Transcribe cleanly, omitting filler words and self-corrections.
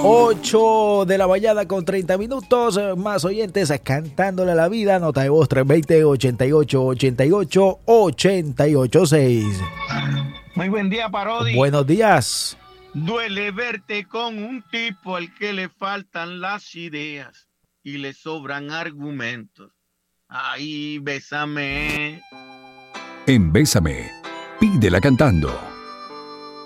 8 de la mañana con 30 minutos. Más oyentes cantándole a la vida. Nota de voz 320-88-88-886. Muy buen día, Parodi. Buenos días. Duele verte con un tipo al que le faltan las ideas y le sobran argumentos. Ay, bésame. En Bésame, pídela cantando.